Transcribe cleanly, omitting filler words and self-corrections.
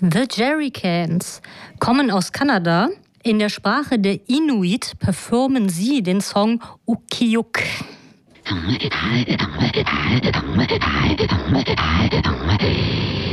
The Jerrycans kommen aus Kanada. In der Sprache der Inuit performen sie den Song Ukiuk.